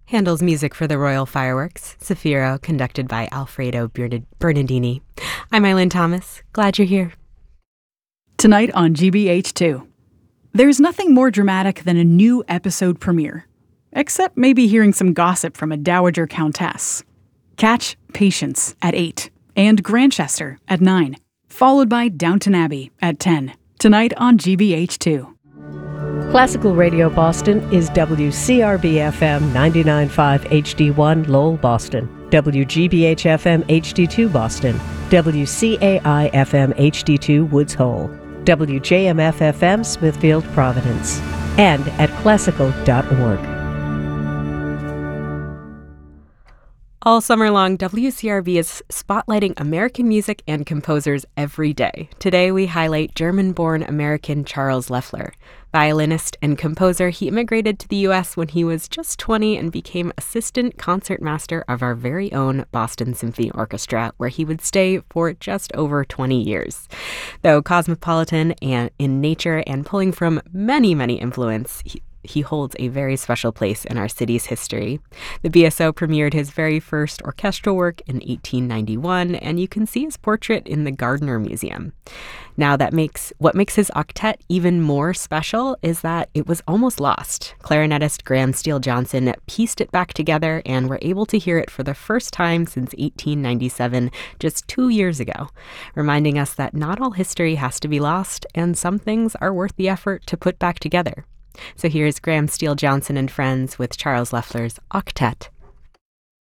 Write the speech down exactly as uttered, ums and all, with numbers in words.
Handel's music for the Royal Fireworks, Zafiro, conducted by Alfredo Bernard- Bernardini. I'm Eileen Thomas. Glad you're here. Tonight on G B H two. There's nothing more dramatic than a new episode premiere. Except maybe hearing some gossip from a dowager countess. Catch Patience at eight and Grantchester at nine, followed by Downton Abbey at ten. Tonight on G B H two. Classical Radio Boston is W C R B F M ninety-nine point five H D one Lowell, Boston, W G B H F M H D two Boston, W C A I F M H D two Woods Hole, W J M F F M Smithfield, Providence, and at classical dot org. All summer long, W C R B is spotlighting American music and composers every day. Today, we highlight German-born American Charles Leffler. Violinist and composer, he immigrated to the U S when he was just twenty and became assistant concertmaster of our very own Boston Symphony Orchestra, where he would stay for just over twenty years. Though cosmopolitan and in nature and pulling from many, many influences, he He holds a very special place in our city's history. The B S O premiered his very first orchestral work in eighteen ninety-one, and you can see his portrait in the Gardner Museum. Now, that makes what makes his octet even more special is that it was almost lost. Clarinetist Graham Steele Johnson pieced it back together, and we're able to hear it for the first time since eighteen ninety-seven, just two years ago, reminding us that not all history has to be lost, and some things are worth the effort to put back together. So here's Graham Steele Johnson and friends with Charles Leffler's Octet.